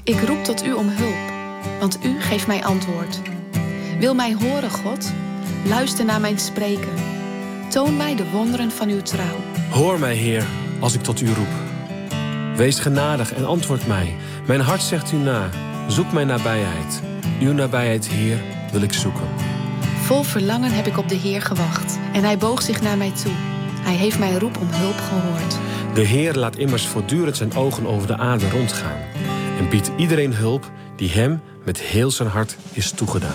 Ik roep tot u om hulp, want u geeft mij antwoord. Wil mij horen, God? Luister naar mijn spreken. Toon mij de wonderen van uw trouw. Hoor mij, Heer, als ik tot u roep. Wees genadig en antwoord mij. Mijn hart zegt u na. Zoek mijn nabijheid. Uw nabijheid, Heer, wil ik zoeken. Vol verlangen heb ik op de Heer gewacht. En hij boog zich naar mij toe. Hij heeft mijn roep om hulp gehoord. De Heer laat immers voortdurend zijn ogen over de aarde rondgaan. En biedt iedereen hulp die hem met heel zijn hart is toegedaan.